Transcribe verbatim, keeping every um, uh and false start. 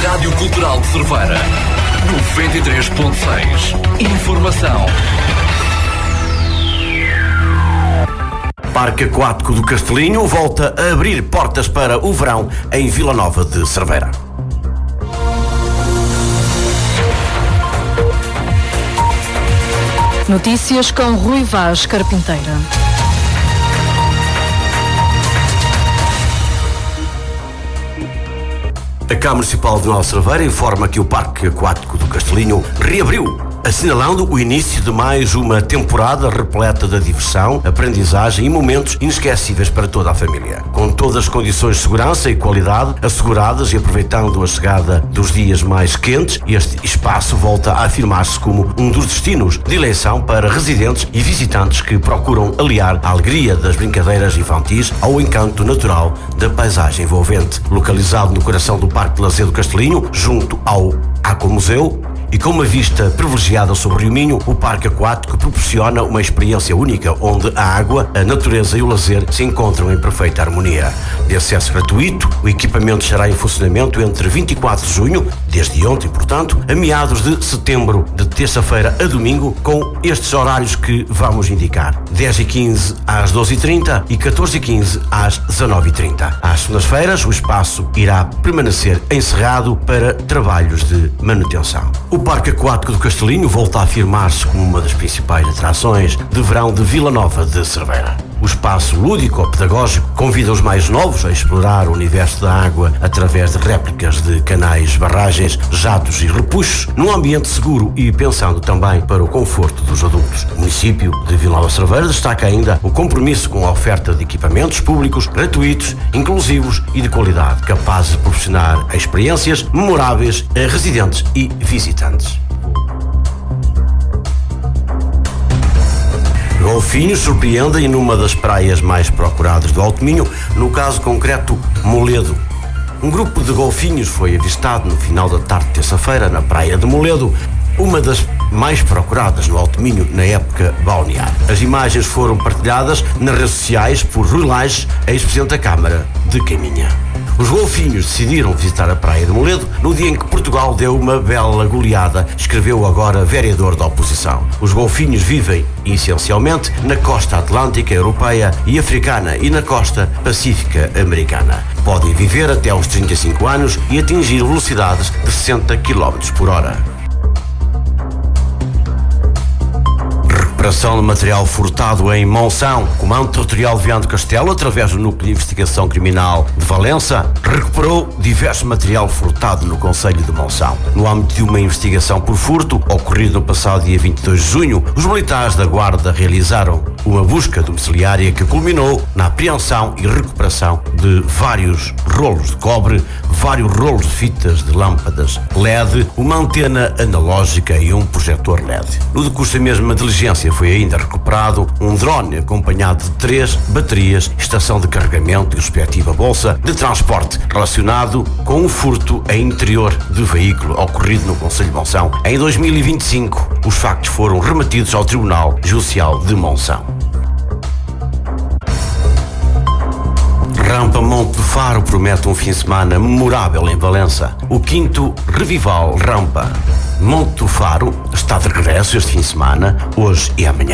Rádio Cultural de Cerveira, noventa e três ponto seis. Informação. Parque Aquático do Castelinho volta a abrir portas para o verão em Vila Nova de Cerveira. Notícias com Rui Vaz Carpinteira. A Câmara Municipal de Nova Cerveira informa que o Parque Aquático do Castelinho reabriu, assinalando o início de mais uma temporada repleta de diversão, aprendizagem e momentos inesquecíveis para toda a família. Com todas as condições de segurança e qualidade asseguradas e aproveitando a chegada dos dias mais quentes, este espaço volta a afirmar-se como um dos destinos de eleição para residentes e visitantes que procuram aliar a alegria das brincadeiras infantis ao encanto natural da paisagem envolvente. Localizado no coração do Parque de Lazer do Castelinho, junto ao Aquamuseu, e com uma vista privilegiada sobre o Rio Minho, o Parque Aquático proporciona uma experiência única onde a água, a natureza e o lazer se encontram em perfeita harmonia. De acesso gratuito, o equipamento estará em funcionamento entre vinte e quatro de junho, desde ontem, portanto, a meados de setembro, de terça-feira a domingo, com estes horários que vamos indicar: dez e quinze às doze e trinta e catorze e quinze às dezanove e trinta. Às segundas-feiras, o espaço irá permanecer encerrado para trabalhos de manutenção. O Parque Aquático do Castelinho volta a afirmar-se como uma das principais atrações de verão de Vila Nova de Cerveira. O espaço lúdico-pedagógico convida os mais novos a explorar o universo da água através de réplicas de canais, barragens, jatos e repuxos, num ambiente seguro e pensando também para o conforto dos adultos. O município de Vila Nova de Cerveira destaca ainda o compromisso com a oferta de equipamentos públicos gratuitos, inclusivos e de qualidade, capazes de proporcionar experiências memoráveis a residentes e visitantes. Golfinhos surpreendem numa das praias mais procuradas do Alto Minho, no caso concreto, Moledo. Um grupo de golfinhos foi avistado no final da tarde de terça-feira na praia de Moledo, uma das mais procuradas no Alto Minho na época balnear. As imagens foram partilhadas nas redes sociais por Rui Lages, ex-presidente da Câmara de Caminha. Os golfinhos decidiram visitar a praia de Moledo no dia em que Portugal deu uma bela goleada, escreveu agora vereador da oposição. Os golfinhos vivem, essencialmente, na costa atlântica europeia e africana e na costa pacífica americana. Podem viver até aos trinta e cinco anos e atingir velocidades de sessenta quilómetros por hora. Recuperação de material furtado em Monção. O Comando Territorial de Viana do Castelo, através do Núcleo de Investigação Criminal de Valença, recuperou diverso material furtado no concelho de Monção. No âmbito de uma investigação por furto, ocorrido no passado dia vinte e dois de junho, os militares da Guarda realizaram uma busca domiciliária que culminou na apreensão e recuperação de vários rolos de cobre, vários rolos de fitas de lâmpadas L E D, uma antena analógica e um projetor L E D. No decurso da mesma diligência foi ainda recuperado um drone acompanhado de três baterias, estação de carregamento e respectiva bolsa de transporte relacionado com o furto em interior de veículo ocorrido no concelho de Monção em dois mil e vinte e cinco. Os factos foram remetidos ao Tribunal Judicial de Monção. Rampa Monte do Faro promete um fim de semana memorável em Valença. O quinto Revival Rampa Monte do Faro está de regresso este fim de semana, hoje e amanhã.